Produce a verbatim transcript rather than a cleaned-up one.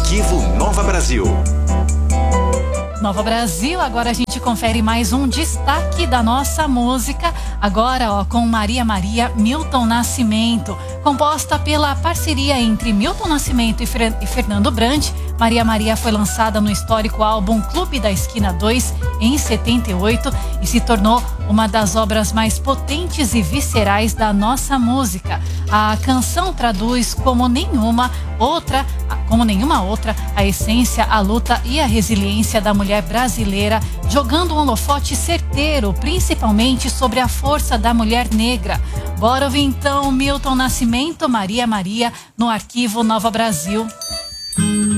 Arquivo Nova Brasil. Nova Brasil, agora a gente confere mais um destaque da nossa música, agora ó, com Maria Maria, Milton Nascimento. Composta pela parceria entre Milton Nascimento e, Fer- e Fernando Brant, Maria Maria foi lançada no histórico álbum Clube da Esquina dois em setenta e oito e se tornou uma das obras mais potentes e viscerais da nossa música. A canção traduz como nenhuma outra, como nenhuma outra, a essência, a luta e a resiliência da mulher brasileira, jogando um holofote certeiro, principalmente sobre a força da mulher negra. Bora ouvir então Milton Nascimento, Maria Maria, no Arquivo Nova Brasil.